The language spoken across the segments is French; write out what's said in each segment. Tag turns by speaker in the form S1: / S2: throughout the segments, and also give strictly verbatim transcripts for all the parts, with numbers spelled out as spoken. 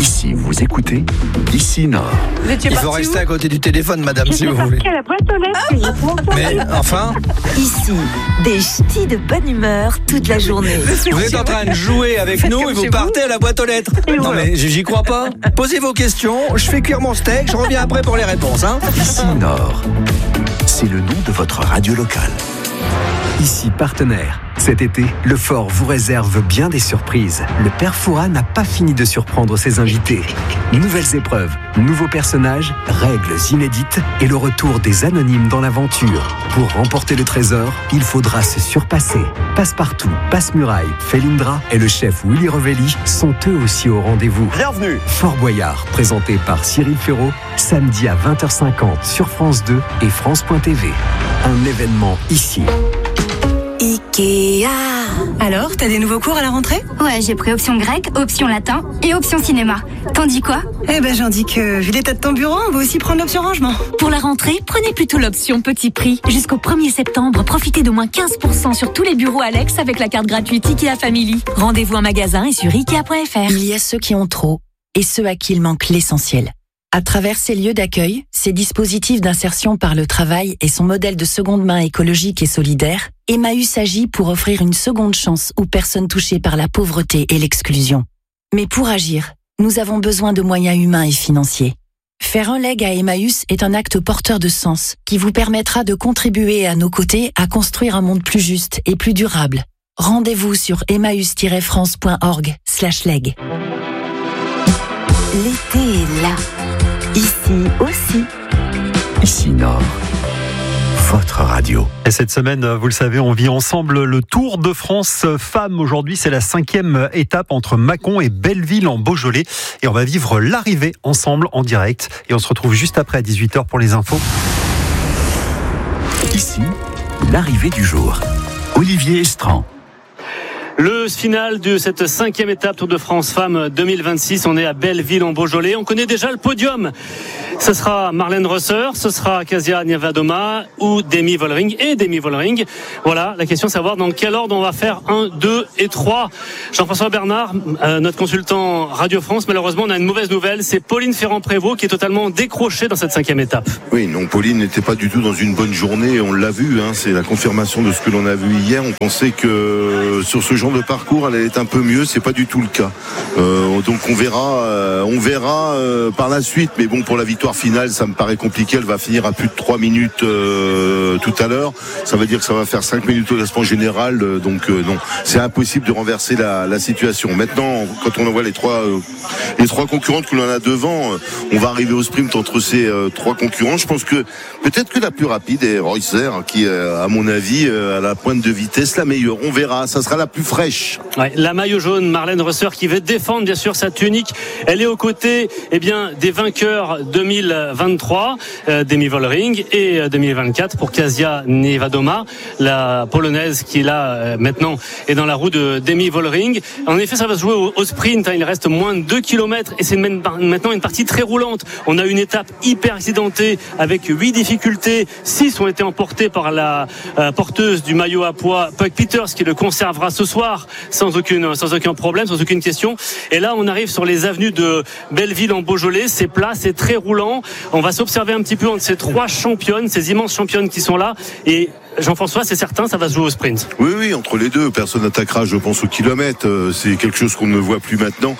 S1: Ici, vous écoutez Ici Nord.
S2: Il faut rester à côté du téléphone, madame, si vous voulez.
S3: À la boîte aux lettres.
S2: Mais enfin,
S4: Ici, des ch'tis de bonne humeur toute la journée.
S2: vous êtes en train de jouer avec nous et vous partez à la boîte aux lettres. Non mais j'y crois pas. Posez vos questions, je fais cuire mon steak, je reviens après pour les réponses. Hein.
S1: Ici Nord. C'est le nom de votre radio locale.
S5: Ici partenaire. Cet été, le Fort vous réserve bien des surprises. Le Père Fouras n'a pas fini de surprendre ses invités. Nouvelles épreuves, nouveaux personnages, règles inédites et le retour des anonymes dans l'aventure. Pour remporter le trésor, il faudra se surpasser. Passepartout, Passe-Muraille, Felindra et le chef Willy Revelli sont eux aussi au rendez-vous.
S6: Bienvenue.
S5: Fort Boyard, présenté par Cyril Ferraud, samedi à vingt heures cinquante sur France deux et France point T V. Un événement ici.
S4: Ikea.
S7: Alors, t'as des nouveaux cours à la rentrée ?
S8: Ouais, j'ai pris option grec, option latin et option cinéma. T'en dis quoi ?
S7: Eh ben, j'en dis que, vu l'état de ton bureau, on va aussi prendre l'option rangement.
S9: Pour la rentrée, prenez plutôt l'option petit prix. Jusqu'au premier septembre, profitez d'au moins quinze pour cent sur tous les bureaux Alex avec la carte gratuite Ikea Family. Rendez-vous en magasin et sur ikea point f r.
S10: Il y a ceux qui ont trop et ceux à qui il manque l'essentiel. À travers ces lieux d'accueil, ces dispositifs d'insertion par le travail et son modèle de seconde main écologique et solidaire, Emmaüs agit pour offrir une seconde chance aux personnes touchées par la pauvreté et l'exclusion. Mais pour agir, nous avons besoin de moyens humains et financiers. Faire un leg à Emmaüs est un acte porteur de sens qui vous permettra de contribuer à nos côtés à construire un monde plus juste et plus durable. Rendez-vous sur emmaüs tiret france point org slash leg.
S4: L'été est là. Ici aussi.
S1: Ici Nord. Votre radio.
S11: Et cette semaine, vous le savez, on vit ensemble le Tour de France Femmes. Aujourd'hui, c'est la cinquième étape entre Mâcon et Belleville en Beaujolais. Et on va vivre l'arrivée ensemble en direct. Et on se retrouve juste après à dix-huit heures pour les infos.
S1: Ici, l'arrivée du jour. Olivier Estran.
S12: Le final de cette cinquième étape Tour de France Femmes deux mille vingt-six. On est à Belleville en Beaujolais. On connaît déjà le podium. Ce sera Marlène Rosser, ce sera Kasia Nievadoma ou Demi Vollering et Demi Vollering. Voilà, la question c'est de savoir dans quel ordre on va faire un, deux et trois. Jean-François Bernard, euh, notre consultant Radio France, malheureusement on a une mauvaise nouvelle. C'est Pauline Ferrand-Prévot qui est totalement décrochée dans cette cinquième étape.
S6: Oui, non, Pauline n'était pas du tout dans une bonne journée. On l'a vu, hein, c'est la confirmation de ce que l'on a vu hier. On pensait que sur ce genre de parcours, elle allait être un peu mieux. C'est pas du tout le cas. Euh, donc on verra, euh, on verra euh, par la suite. Mais bon, pour la victoire finale, ça me paraît compliqué. Elle va finir à plus de trois minutes euh, tout à l'heure. Ça veut dire que ça va faire cinq minutes au classement général. Euh, donc euh, non, c'est impossible de renverser la, la situation. Maintenant, quand on envoie les trois, euh, les trois concurrentes que l'on a devant, euh, on va arriver au sprint entre ces euh, trois concurrents. Je pense que peut-être que la plus rapide est Reusser, qui, euh, à mon avis, euh, à la pointe de vitesse, la meilleure. On verra. Ça sera la plus fraîche.
S12: Ouais, la maillot jaune, Marlène Rosser, qui veut défendre bien sûr sa tunique. Elle est aux côtés, eh bien, des vainqueurs deux mille vingt-trois, euh, Demi Vollering, et euh, deux mille vingt-quatre pour Kasia Nievadoma, la polonaise qui là euh, maintenant est dans la roue de Demi Vollering. En effet, ça va se jouer au, au sprint. Hein, il reste moins de deux kilomètres et c'est une, maintenant une partie très roulante. On a une étape hyper accidentée avec huit difficultés. six ont été emportées par la euh, porteuse du maillot à pois, Puck Peters, qui le conservera ce soir sans aucune, sans aucun problème, sans aucune question. Et là, on arrive sur les avenues de Belleville en Beaujolais. C'est plat, c'est très roulant. On va s'observer un petit peu entre ces trois championnes, ces immenses championnes qui sont là. Et Jean-François, c'est certain, ça va se jouer au sprint.
S6: Oui, oui, entre les deux, personne n'attaquera, je pense, au kilomètre. C'est quelque chose qu'on ne voit plus maintenant.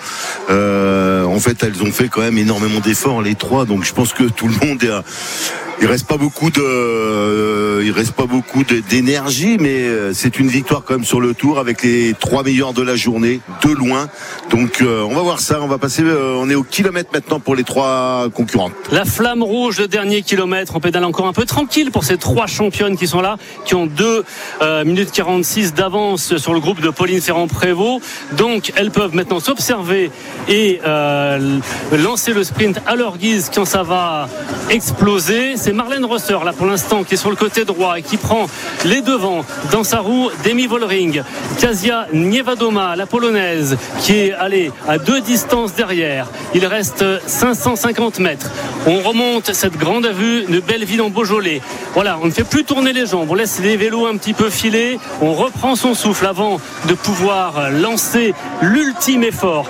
S6: Euh, en fait, elles ont fait quand même énormément d'efforts, les trois. Donc, je pense que tout le monde est... À... Il reste pas beaucoup de, euh, il reste pas beaucoup de, d'énergie, mais c'est une victoire quand même sur le Tour avec les trois meilleurs de la journée, de loin. Donc euh, on va voir ça. On va passer, euh, on est au kilomètre maintenant pour les trois concurrentes.
S12: La flamme rouge, le dernier kilomètre. On pédale encore un peu tranquille pour ces trois championnes qui sont là, qui ont deux euh, minutes quarante-six d'avance sur le groupe de Pauline Ferrand-Prévot. Donc elles peuvent maintenant s'observer et euh, lancer le sprint à leur guise quand ça va exploser. C'est Marlène Rosser là pour l'instant qui est sur le côté droit et qui prend les devants dans sa roue. Demi Vollering, Kasia Nievadoma, la polonaise, qui est allée à deux distances derrière. Il reste cinq cent cinquante mètres. On remonte cette grande avenue de Belleville en Beaujolais. Voilà, on ne fait plus tourner les jambes, on laisse les vélos un petit peu filer, on reprend son souffle avant de pouvoir lancer l'ultime effort. Un virage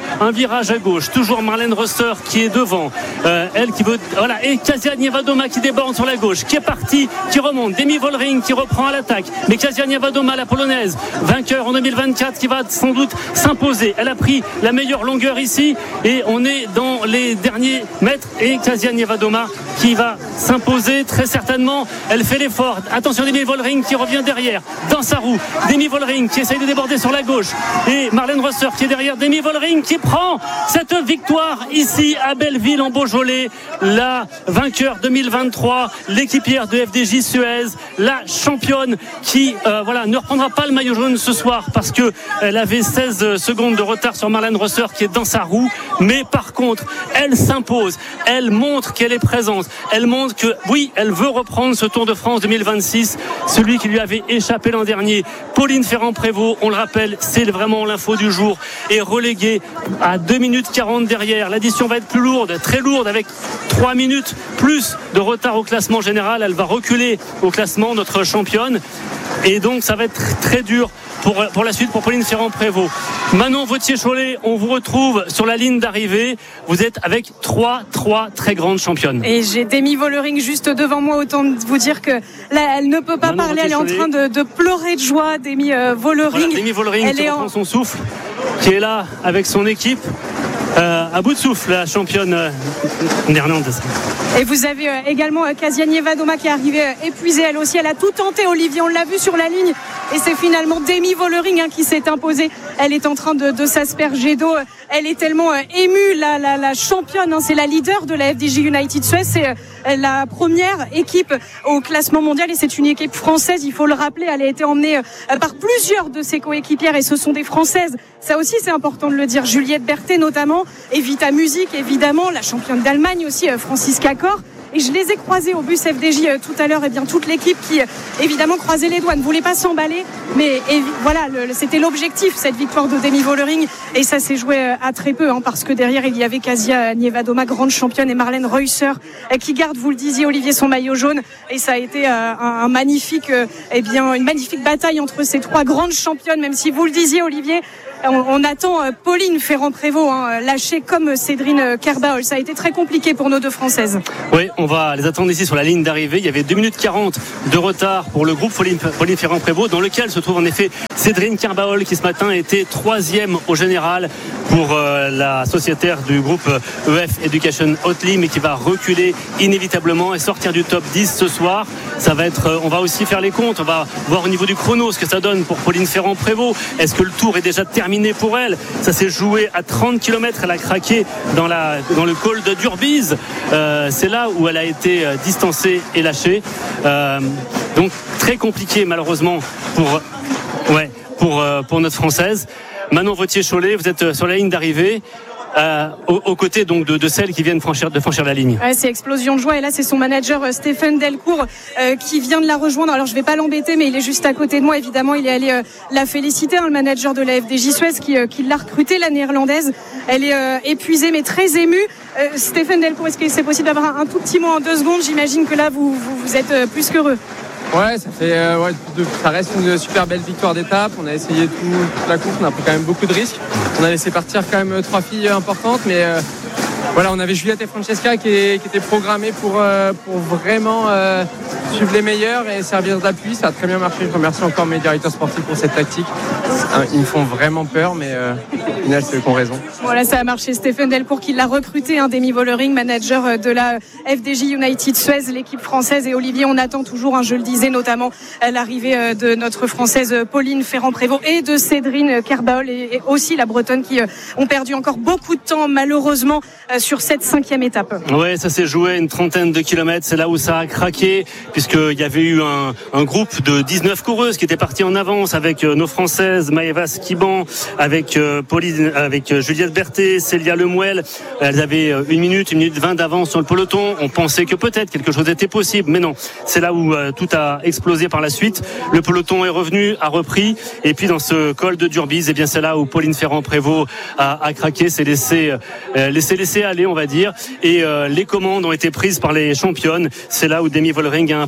S12: virage à gauche. Toujours Marlène Rösser qui est devant. Euh, elle qui veut, voilà, et Kasia Nievadoma qui déborde sur la gauche, qui est partie, qui remonte. Demi Vollering qui reprend à l'attaque. Mais Kasia Nievadoma, la polonaise, vainqueur en deux mille vingt-quatre, qui va sans doute s'imposer. Elle a pris la meilleure longueur ici et on est dans les derniers mètres et Kasia Nievadoma qui va s'imposer très certainement. Elle fait l'effort. Attention, Demi Vollering qui revient derrière dans sa roue. Demi Vollering qui essaye de déborder sur la gauche et Marlène Rösser qui est derrière. Demi Vollering qui prend cette victoire ici à Belleville en Beaujolais, la vainqueur deux mille vingt-trois, l'équipière de F D J Suez, la championne qui euh, voilà, ne reprendra pas le maillot jaune ce soir parce que elle avait seize secondes de retard sur Marlène Rösser qui est dans sa roue, mais par contre elle s'impose, elle montre qu'elle est présente, elle montre que oui, elle veut reprendre ce Tour de France deux mille vingt-six, celui qui lui avait échappé l'an dernier. Pauline Ferrand-Prévot, on le rappelle, c'est vraiment l'info du jour, est reléguée à deux minutes quarante derrière. L'addition va être plus lourde, très lourde, avec trois minutes plus de retard au classement général. Elle va reculer au classement, notre championne, et donc ça va être très dur pour, pour la suite pour Pauline Ferrand-Prévot. Manon Vauthier-Cholet, on vous retrouve sur la ligne d'arrivée. Vous êtes avec trois, trois très grandes championnes.
S13: Et j'ai Demi Vollering juste devant moi. Autant vous dire que là, elle ne peut pas Manon parler. Elle est en train de, de pleurer de joie. Demi euh, Vollering.
S12: Voilà, Demi Vollering elle qui reprend en... son souffle, qui est là avec son équipe. Euh, à bout de souffle, la championne euh, néerlandaise.
S13: Et vous avez euh, également euh, Kasia Nievadoma qui est arrivée euh, épuisée elle aussi. Elle a tout tenté, Olivier, on l'a vu sur la ligne. Et c'est finalement Demi Vollering hein, qui s'est imposée. Elle est en train de, de s'asperger d'eau. Elle est tellement euh, émue, la, la, la championne. Hein, c'est la leader de la F D J United Suez. C'est euh, la première équipe au classement mondial. Et c'est une équipe française, il faut le rappeler. Elle a été emmenée euh, par plusieurs de ses coéquipières. Et ce sont des Françaises. Ça aussi, c'est important de le dire. Juliette Berthet notamment. Evita Music, évidemment, la championne d'Allemagne aussi, Franziska Kor. Et je les ai croisés au bus F D J tout à l'heure. Et bien toute l'équipe qui, évidemment, croisait les doigts, ne voulait pas s'emballer. Mais et, voilà, le, c'était l'objectif, cette victoire de Demi Vollering. Et ça s'est joué à très peu, hein, parce que derrière, il y avait Kasia Nievadoma, grande championne, et Marlène Rösser, qui garde, vous le disiez, Olivier, son maillot jaune. Et ça a été un, un magnifique, eh bien, une magnifique bataille entre ces trois grandes championnes, même si vous le disiez, Olivier, on, on attend Pauline Ferrand-Prévot hein, lâchée comme Cédrine Kerbaol. Ça a été très compliqué pour nos deux Françaises.
S12: Oui, on va les attendre ici sur la ligne d'arrivée. Il y avait deux minutes quarante de retard pour le groupe Pauline, Pauline Ferrand-Prévot, dans lequel se trouve en effet Cédrine Kerbaol, qui ce matin était troisième au général pour euh, la sociétaire du groupe E F Education Hotly, mais qui va reculer inévitablement et sortir du top dix ce soir. Ça va être, euh, on va aussi faire les comptes, on va voir au niveau du chrono ce que ça donne pour Pauline Ferrand-Prévot. Est-ce que le tour est déjà terminé pour elle? Ça s'est joué à trente kilomètres. Elle a craqué dans, la, dans le col de Durbiz. Euh, c'est là où elle a été distancée et lâchée. Euh, donc très compliqué malheureusement pour, ouais, pour, pour notre Française. Manon Vauthier-Cholet, vous êtes sur la ligne d'arrivée. Euh, aux, aux côtés donc de, de celles qui viennent franchir, de franchir la ligne.
S13: Ouais, c'est explosion de joie, et là c'est son manager euh, Stéphane Delcourt euh, qui vient de la rejoindre. Alors je vais pas l'embêter, mais il est juste à côté de moi. Évidemment, il est allé euh, la féliciter, hein, le manager de la F D J Suez qui, euh, qui l'a recrutée, la néerlandaise. Elle est euh, épuisée mais très émue. Euh, Stéphane Delcourt, est-ce que c'est possible d'avoir un, un tout petit mot en deux secondes? J'imagine que là vous, vous, vous êtes euh, plus qu'heureux.
S14: Ouais, ça fait, euh, ouais, de, ça reste une super belle victoire d'étape. On a essayé tout, toute la course, on a pris quand même beaucoup de risques. On a laissé partir quand même trois filles importantes, mais euh, voilà, on avait Juliette et Francesca qui, est, qui étaient programmées pour, euh, pour vraiment euh, suivre les meilleurs et servir d'appui. Ça a très bien marché. Je remercie encore mes directeurs sportifs pour cette tactique. Ils me font vraiment peur, mais euh, au final, c'est eux qui ont raison.
S13: Voilà, ça a marché. Stéphane Delcourt qui l'a recruté, hein, Demi Vollering, manager de la F D J United Suez, l'équipe française. Et Olivier, on attend toujours, hein, je le disais, notamment l'arrivée de notre Française Pauline Ferrand-Prévot et de Cédrine Kerbaol, et aussi la Bretonne, qui ont perdu encore beaucoup de temps, malheureusement, sur cette cinquième étape.
S12: Ouais, ça s'est joué une trentaine de kilomètres. C'est là où ça a craqué, puisqu'il y avait eu un, un groupe de dix-neuf coureuses qui étaient partis en avance avec nos Françaises, Maëva Skiban, avec euh, Pauline, avec Juliette Berthet, Célia Lemouel. Elles avaient une minute, une minute vingt d'avance sur le peloton. On pensait que peut-être quelque chose était possible, mais non. C'est là où euh, tout a explosé par la suite. Le peloton est revenu, a repris, et puis dans ce col de Durbiz, eh bien c'est là où Pauline Ferrand-Prévot a, a craqué, s'est laissé, euh, laissé laisser aller, on va dire, et euh, les commandes ont été prises par les championnes. C'est là où Demi Vollering a un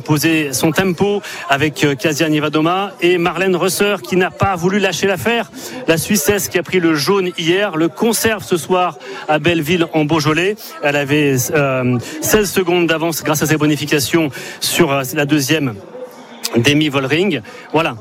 S12: imposé son tempo avec Kasia Niewiadoma et Marlène Rösser qui n'a pas voulu lâcher l'affaire. La Suissesse qui a pris le jaune hier le conserve ce soir à Belleville en Beaujolais. Elle avait euh, seize secondes d'avance grâce à ses bonifications sur euh, la deuxième Demi Vollering. Voilà.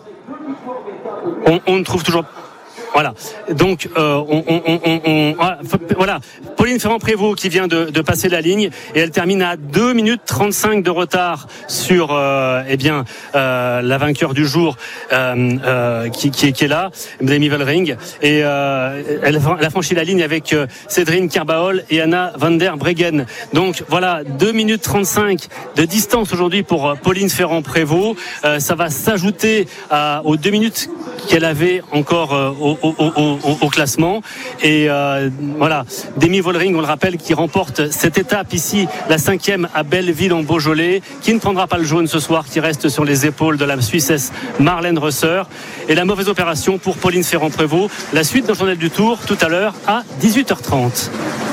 S12: On, on ne trouve toujours Voilà. Donc, euh, on, on, on, on, voilà. Pauline Ferrand-Prévot qui vient de, de passer la ligne et elle termine à deux minutes trente-cinq de retard sur, euh, eh bien, euh, la vainqueur du jour, euh, euh, qui, qui, qui est là, Demi Vollering. Et euh, elle, elle a franchi la ligne avec euh, Cédrine Kerbaol et Anna van der Breggen. Donc, voilà, deux minutes trente-cinq de distance aujourd'hui pour euh, Pauline Ferrand-Prévot. Euh, ça va s'ajouter à, aux deux minutes qu'elle avait encore euh, au Au, au, au, au classement et euh, voilà, Demi Vollering, on le rappelle, qui remporte cette étape ici, la cinquième à Belleville en Beaujolais, qui ne prendra pas le jaune ce soir, qui reste sur les épaules de la Suissesse Marlène Rösser. Et la mauvaise opération pour Pauline Ferrand-Prévot. La suite d'un journal du Tour tout à l'heure à dix-huit heures trente.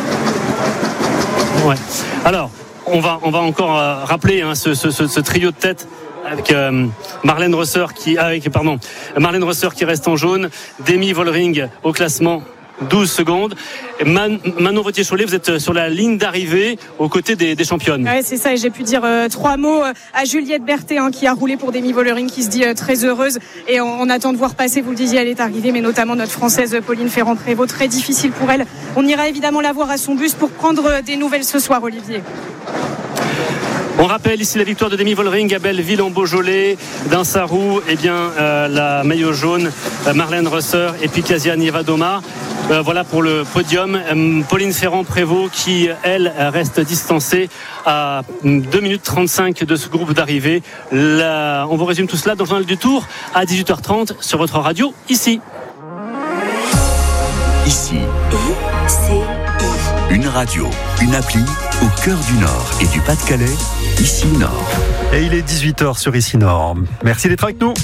S12: Ouais. Alors on va on va encore euh, rappeler hein, ce, ce, ce, ce trio de tête avec euh, Marlène Rösser qui avec pardon Marlène Rösser qui reste en jaune, Demi Vollering au classement douze secondes. Man, Manon Vautier-Cholet, vous êtes sur la ligne d'arrivée aux côtés des, des championnes.
S13: Ouais, c'est ça, et j'ai pu dire euh, trois mots à Juliette Berthet hein, qui a roulé pour Demi Vollering, qui se dit euh, très heureuse et on, on attend de voir passer, vous le disiez, elle est arrivée, mais notamment notre Française Pauline Ferrand-Prévot, très difficile pour elle. On ira évidemment la voir à son bus pour prendre des nouvelles ce soir, Olivier.
S12: On rappelle ici la victoire de Demi Vollering à Belleville en Beaujolais. Dans sa roue, eh bien, euh, la maillot jaune, euh, Marlène Rösser et puis Kasia Niewiadoma. Euh, voilà pour le podium. Euh, Pauline Ferrand-Prévot qui, elle, reste distancée à deux minutes trente-cinq de ce groupe d'arrivée. La... On vous résume tout cela dans le journal du Tour à dix-huit heures trente sur votre radio, ici.
S1: Ici. Une radio, une appli au cœur du Nord et du Pas-de-Calais, Ici Nord.
S11: Et il est dix-huit heures sur Ici Nord. Merci d'être avec nous.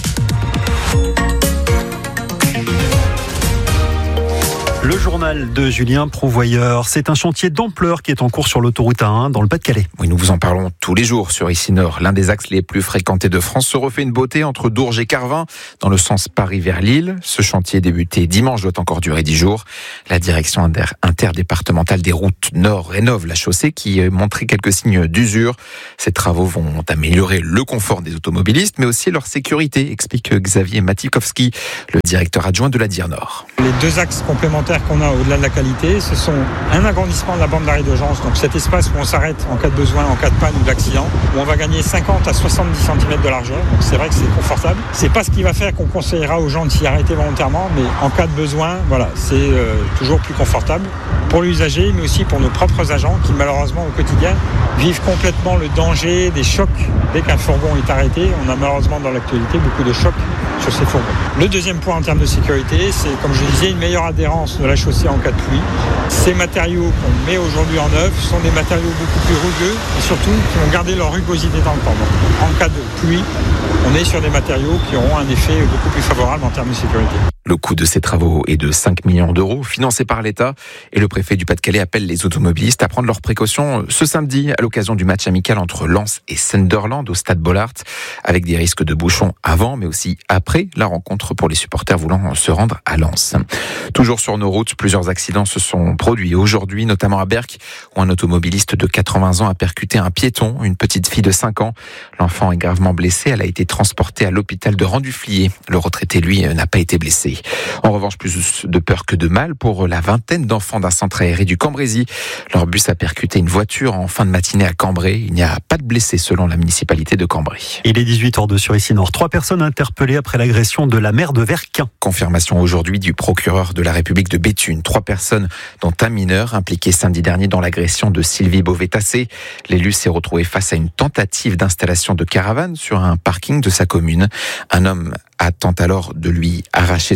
S11: Le journal de Julien Prouvoyeur, c'est un chantier d'ampleur qui est en cours sur l'autoroute A un dans le Pas-de-Calais.
S15: Oui, nous vous en parlons tous les jours sur Ici Nord. L'un des axes les plus fréquentés de France se refait une beauté entre Dourges et Carvin, dans le sens Paris vers Lille. Ce chantier débuté dimanche doit encore durer dix jours. La direction interdépartementale des routes Nord rénove la chaussée qui montrait quelques signes d'usure. Ces travaux vont améliorer le confort des automobilistes, mais aussi leur sécurité, explique Xavier Matikowski, le directeur adjoint de la D I R Nord.
S16: Les deux axes complémentaires qu'on a au-delà de la qualité, ce sont un agrandissement de la bande d'arrêt d'urgence, donc cet espace où on s'arrête en cas de besoin, en cas de panne ou d'accident, où on va gagner cinquante à soixante-dix centimètres de largeur, donc c'est vrai que c'est confortable. C'est pas ce qui va faire qu'on conseillera aux gens de s'y arrêter volontairement, mais en cas de besoin, voilà, c'est euh, toujours plus confortable pour l'usager, mais aussi pour nos propres agents qui malheureusement au quotidien vivent complètement le danger des chocs. Dès qu'un fourgon est arrêté, on a malheureusement dans l'actualité beaucoup de chocs sur ces fourgons. Le deuxième point en termes de sécurité, c'est comme je disais, une meilleure adhérence de la chaussée en cas de pluie. Ces matériaux qu'on met aujourd'hui en œuvre sont des matériaux beaucoup plus rugueux et surtout qui vont garder leur rugosité dans le temps. Donc, en cas de pluie, on est sur des matériaux qui auront un effet beaucoup plus favorable en termes de sécurité.
S15: Le coût de ces travaux est de cinq millions d'euros, financés par l'État. Et le préfet du Pas-de-Calais appelle les automobilistes à prendre leurs précautions ce samedi à l'occasion du match amical entre Lens et Sunderland au stade Bollaert, avec des risques de bouchons avant, mais aussi après la rencontre pour les supporters voulant se rendre à Lens. Toujours sur nos routes, plusieurs accidents se sont produits aujourd'hui, notamment à Berck, où un automobiliste de quatre-vingts ans a percuté un piéton, une petite fille de cinq ans. L'enfant est gravement blessé, elle a été transportée à l'hôpital de Renduflier. Le retraité, lui, n'a pas été blessé. En revanche, plus de peur que de mal pour la vingtaine d'enfants d'un centre aéré du Cambrésis. Leur bus a percuté une voiture en fin de matinée à Cambrai. Il n'y a pas de blessés selon la municipalité de Cambrai.
S11: Il est dix-huit heures deux sur Ici Nord. Trois personnes interpellées après l'agression de la maire de Verquin.
S15: Confirmation aujourd'hui du procureur de la République de Béthune. Trois personnes, dont un mineur, impliqué samedi dernier dans l'agression de Sylvie Beauvais-Tassé. L'élu s'est retrouvé face à une tentative d'installation de caravane sur un parking de sa commune. Un homme attend alors de lui arracher son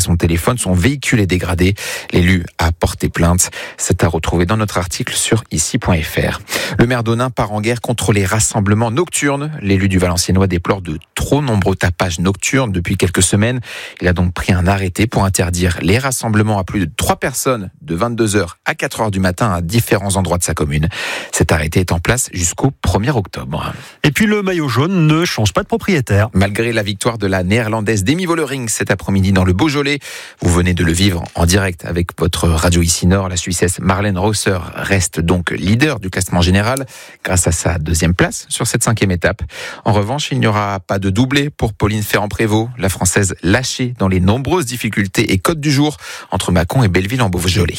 S15: son téléphone, son véhicule est dégradé. L'élu a porté plainte. C'est à retrouver dans notre article sur ici point f r. Le maire d'Onin part en guerre contre les rassemblements nocturnes. L'élu du Valenciennois déplore de trop nombreux tapages nocturnes depuis quelques semaines. Il a donc pris un arrêté pour interdire les rassemblements à plus de trois personnes de vingt-deux heures à quatre heures du matin à différents endroits de sa commune. Cet arrêté est en place jusqu'au premier octobre.
S11: Et puis le maillot jaune ne change pas de propriétaire.
S15: Malgré la victoire de la néerlandaise Demi Vollering cet après-midi dans le Beaujolais, vous venez de le vivre en direct avec votre radio ici Nord. La Suissesse Marlène Rosser reste donc leader du classement général grâce à sa deuxième place sur cette cinquième étape. En revanche, il n'y aura pas de doublé pour Pauline Ferrand-Prévot, la Française lâchée dans les nombreuses difficultés et côtes du jour entre Mâcon et Belleville en Beaujolais.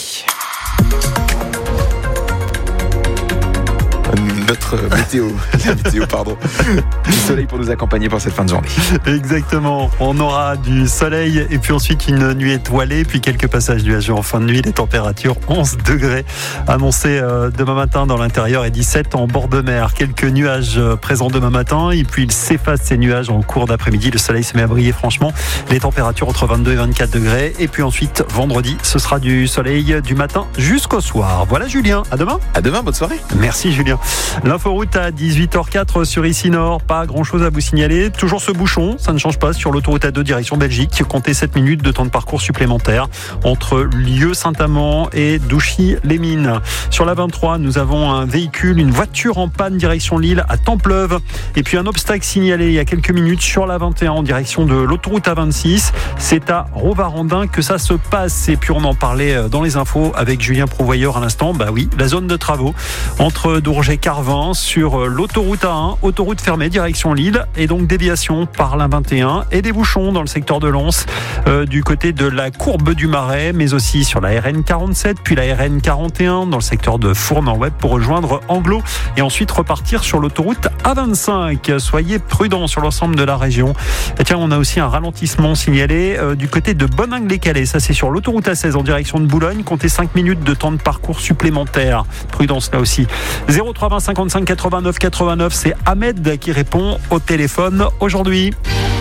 S15: Notre météo, la météo, pardon, du soleil pour nous accompagner pour cette fin de journée.
S11: Exactement, on aura du soleil et puis ensuite une nuit étoilée, puis quelques passages nuageux en fin de nuit. Les températures onze degrés annoncées demain matin dans l'intérieur et dix-sept en bord de mer. Quelques nuages présents demain matin et puis ils s'effacent ces nuages en cours d'après-midi. Le soleil se met à briller franchement. Les températures entre vingt-deux et vingt-quatre degrés et puis ensuite vendredi, ce sera du soleil du matin jusqu'au soir. Voilà Julien, à demain.
S15: À demain, bonne soirée.
S11: Merci Julien. L'inforoute à dix-huit heures quatre sur ici Nord, pas grand chose à vous signaler. Toujours ce bouchon, ça ne change pas sur l'autoroute A deux direction Belgique. Comptez sept minutes de temps de parcours supplémentaire entre Lieu-Saint-Amand et Douchy-les-Mines. Sur la vingt-trois, nous avons un véhicule, une voiture en panne direction Lille à Templeuve. Et puis un obstacle signalé il y a quelques minutes sur la vingt et un en direction de l'autoroute A vingt-six. C'est à Rovarandin que ça se passe. Et puis on en parlait dans les infos avec Julien Prouvoyeur à l'instant. Bah oui, la zone de travaux entre Dourges et Carvin sur l'autoroute A un, autoroute fermée direction Lille et donc déviation par l'A vingt et un et des bouchons dans le secteur de Lens euh, du côté de la courbe du Marais, mais aussi sur la R N quarante-sept puis la R N quarante et un dans le secteur de Fournes-en-Web pour rejoindre Anglo et ensuite repartir sur l'autoroute A vingt-cinq. Soyez prudents sur l'ensemble de la région. Et tiens, on a aussi un ralentissement signalé euh, du côté de Boningue-les-Calais. Ça c'est sur l'autoroute A seize en direction de Boulogne. Comptez cinq minutes de temps de parcours supplémentaire. Prudence là aussi. zéro trois vingt cinquante-cinq quatre-vingt-neuf quatre-vingt-neuf, c'est Ahmed qui répond au téléphone aujourd'hui.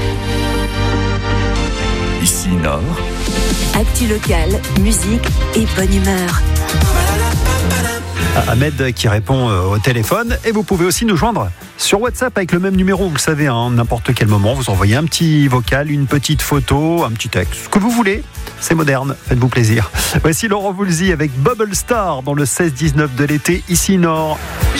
S1: Ici Nord.
S4: Actu locale, musique et bonne humeur.
S11: Ahmed qui répond au téléphone et vous pouvez aussi nous joindre sur WhatsApp avec le même numéro, vous le savez, hein, n'importe quel moment, vous envoyez un petit vocal, une petite photo, un petit texte, ce que vous voulez, c'est moderne, faites-vous plaisir. Voici Laurent Voulzy avec Bubble Star dans le seize dix-neuf de l'été, ici Nord.